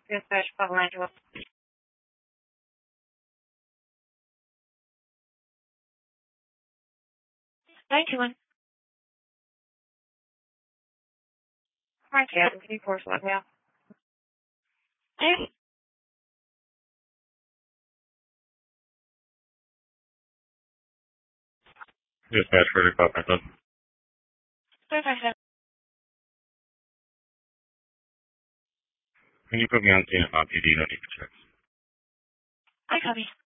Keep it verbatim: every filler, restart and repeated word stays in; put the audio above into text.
Dispatch Pablo Angelo. nine two one. Hi, Captain. Can you force let me out? Hey. Dispatch for the Pop Angelo. Can you put me on T F I P D? No need to check. I copy.